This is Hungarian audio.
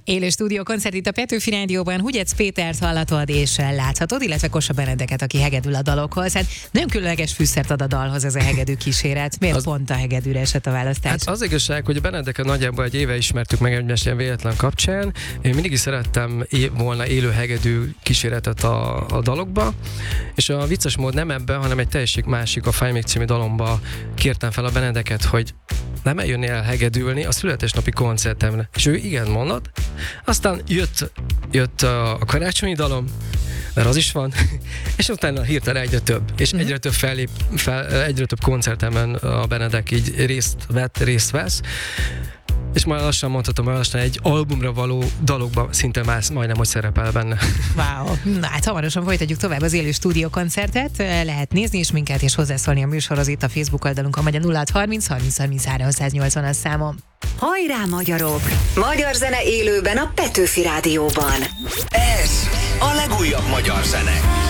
Élő stúdiókoncert itt a Petőfi Rádióban. Hugyec Pétert hallatod és láthatod, illetve Kossuth Benedeket, aki hegedül a dalokhoz. Hát nagyon különleges fűszert ad a dalhoz ez a hegedű kíséret. Miért pont a hegedűre esett a választás? Hát az igazság, hogy a Benedeket nagyjából egy éve ismertük meg egymást ilyen véletlen kapcsán. Én mindig is szerettem volna élő hegedű kíséretet a dalokba, és a vicces mód nem ebben, hanem egy teljesen másik, a Fáj még című dalomba kértem fel a Benedeket, hogy nem eljönnél hegedülni a születésnapi koncertemre. És ő igen mondott. Aztán jött a karácsonyi dalom, mert az is van, és utána hirtelen egyre több, és egyre több egyre több koncertemen a Benedek így részt vesz, és majd lassan mondhatom, hogy lassan egy albumra való dalokban szinte már majdnem, hogy szerepel benne. Wow. Na hát hamarosan folytatjuk tovább az élő stúdiókoncertet. Lehet nézni is minket és hozzászólni a műsorhoz itt a Facebook oldalunkon, vagy a 0630 30 33 180-as számon. Hajrá magyarok! Magyar zene élőben a Petőfi Rádióban. Ez a legújabb magyar zene.